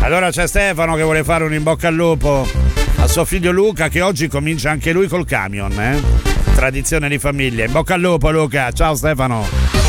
Allora c'è Stefano che vuole fare un in bocca al lupo a suo figlio Luca, che oggi comincia anche lui col camion, tradizione di famiglia. In bocca al lupo Luca, ciao Stefano.